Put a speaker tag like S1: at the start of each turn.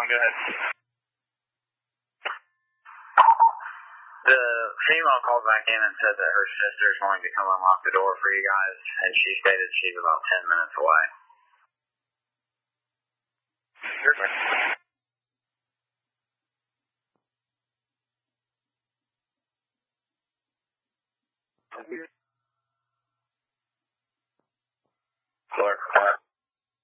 S1: on, go ahead.
S2: The female called back in and said that her sister's going to come unlock the door for you guys, and she stated she's about 10 minutes away.
S1: Perfect.
S2: Clark,